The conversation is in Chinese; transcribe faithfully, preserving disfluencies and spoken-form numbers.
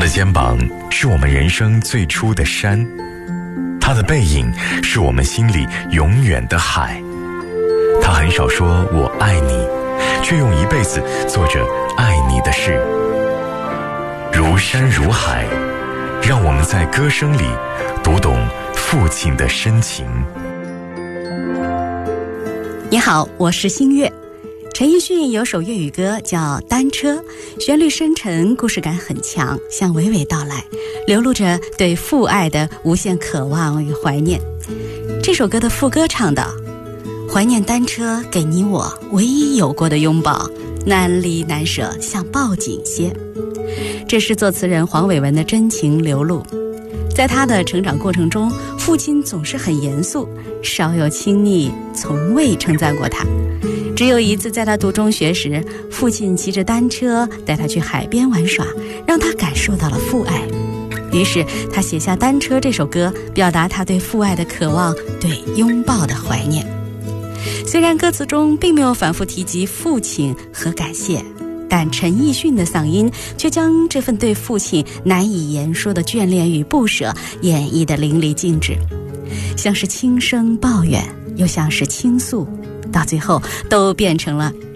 的肩膀是我们人生最初的山，他的背影是我们心里永远的海。他很少说我爱你，却用一辈子做着爱你的事。如山如海，让我们在歌声里读懂父亲的深情。 你好，我是新月。陈奕迅有首粤语歌叫《单车》，旋律深沉，故事感很强，向娓娓道来，流露着对父爱的无限渴望与怀念。这首歌的副歌唱道：怀念单车给你我唯一有过的拥抱，难离难舍像抱紧些。这是作词人黄伟文的真情流露。在他的成长过程中，父亲总是很严肃，少有亲昵，从未称赞过他。只有一次在他读中学时，父亲骑着单车带他去海边玩耍，让他感受到了父爱。于是他写下《单车》这首歌，表达他对父爱的渴望，对拥抱的怀念。虽然歌词中并没有反复提及父亲和感谢，但陈奕迅的嗓音却将这份对父亲难以言说的眷恋与不舍演绎得淋漓尽致，像是轻声抱怨，又像是倾诉，到最后都变成了